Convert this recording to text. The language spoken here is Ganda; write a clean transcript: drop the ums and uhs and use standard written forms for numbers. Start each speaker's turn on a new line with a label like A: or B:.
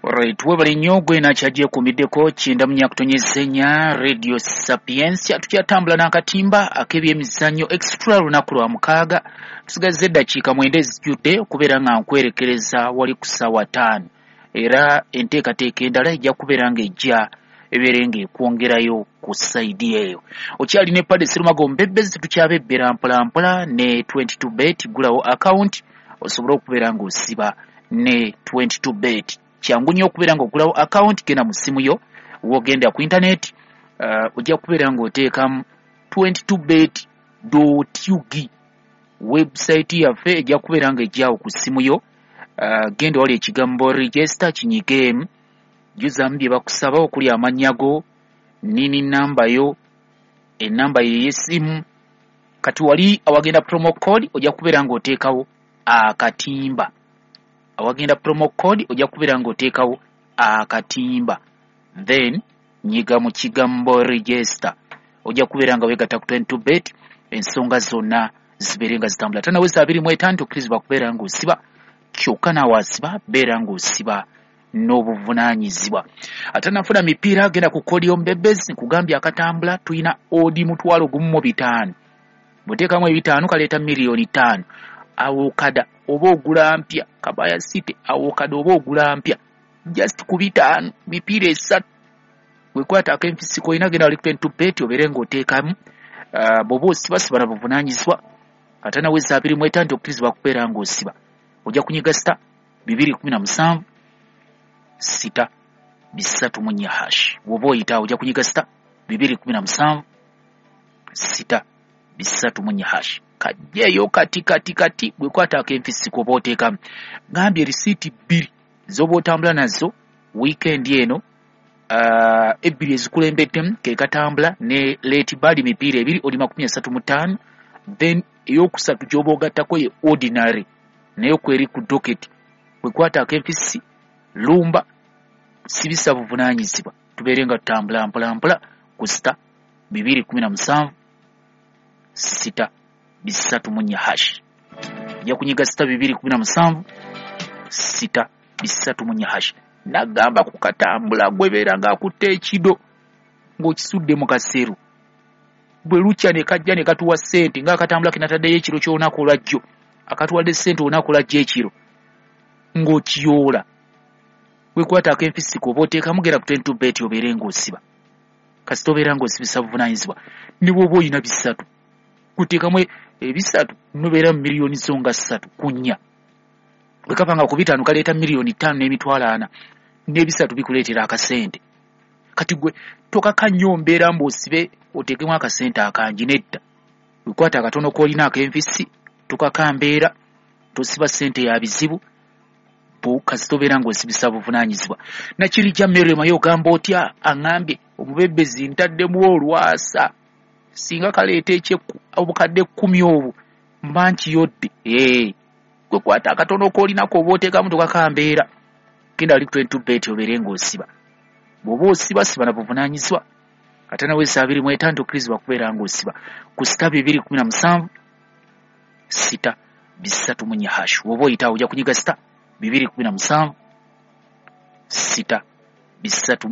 A: Alright, webale nnyo gwe nakyajje kumiddeko kinda munya kutonyezenya Radio Sapiensia tukyatambula n'akatimba ak'ebyemizannyo extra lunaku lwa mukaaga tusigazze eddakiika 9 ezijjudde okubeera nga nkwerekereza wali ku ssaawa 5 era enteekateeka endala ejja kubeera ng'ejja ebeere ng'ekwongerayo ku sayidi eyo. Okyali ne Paddy Serumago Mbebezi tukyabebbera mpolampola ne 22bet gulawo account osobola okubeera ng'osiba ne 22bet. Kyangu nnyo okubeera ng'ogulawo account genda mu ssimu yo wogenda ku internet ojja kubeera ng'oteekamu 22bet.ug website yaffe ejja kubeera ng'ejjaawo ku ssimu yo. Genda wali ekigambo register kinyigeemu juzamu bye bakusaba okuli amannya go nini namba yo enamba yo y'essimu kati wali awagenda promo code ojja kubeera ng'oteekawo akatimba awagenda promo code ojja kubeera ng'oteekawo akatimba then nyiga mu kigambo register ojja kubeera nga weegatta ku 22bet ensonga zonna zibeere nga zitambula tanaweza 25 okkirizibwa kubeera ng'osiba kyokka naawe asiba beera ng'osiba n'obuvunaanyizibwa. Ate nafuna mipiira genda ku kodi Mbebezi nkugambye akatambula tuyina odi mutwalo gumu mu 5 buteekamu 5 kaleeta miliyoni 5 awokada oba ogula mpya Kabaya City awokada oba ogula mpya just ku 5 mipiira 3 wekwata ak'empisi ina genda wali 22bet obeere ng'oteekamu bw'oba osiba na buvunaanyizibwa ate naweza 25 okkirizibwa kubeera ng'osiba ojja kunyiga star 217 6 bisatu munya hash bw'oba oyita ojja kunyiga star 217 6 bisatu munya hash kajjeyo kati gwekwata ak'empisi koba oteekamu gambye risiiti 2 z'oba otambula nazo weekend eno ebbiri ezikulembeddemu ke katambula ne late bali mipiira 2 oli 35 then eyokusatu gy'oba ogattako ye ordinary nayo kweri ku docket wekwata ak'empisi lumba sibisa buvunaanyizibwa tubeere nga tutambula mpolampola ku star 217 6 bisatu munya hash ojja kunyiga star 217 6 bisatu munya hash nagamba ku katambula gwebeera ng'akutte ekido ng'okisudde mu kaseru bwe lukya ne kajja ne katuwa ssente ng'akatambula kinataddeyo ekiro ky'olunaku olwajjo akatuwadde ssente olunaku olwajjo ekiro ng'okiyoola wekwata ak'empisi koba oteekamu genda ku 22bet obeere ng'osiba kasita obeera ng'osibisa buvunaanyizibwa ne bw'oba oyina 3 kuteekamu 3 nobeera mu miliyoni zo nga 3 ku 4 bwekava nga ku 5 kaleeta miliyoni 5 n'emitwalo 4 ne3 bikuleetera akasente kati gwe tokaka nnyo mbeera mb'osibe oteekemu akasente akangi nedda wekwata akatono k'olina ak'empisi tokakambeera tosiba ssente ya bizibu kasita obeera ng'osibisa buvunaanyizibwa nakirija Merema yo gamba otya aŋŋambye Omubebezi ntaddemu olwasa singa kaleeta ekyekku obukadde 10 obwo mba nkiyodde kwekwata akatono k'olinako oba oteekamu tokakambeera genda wali 22bet obeere ng'osiba bw'oba osiba na buvunaanyizibwa ate naweza 25 okkirizibwa kubeera ng'osiba ku star 217 6 bisatu munya hash woba oyita ojja kunyiga star 217 6 bisatu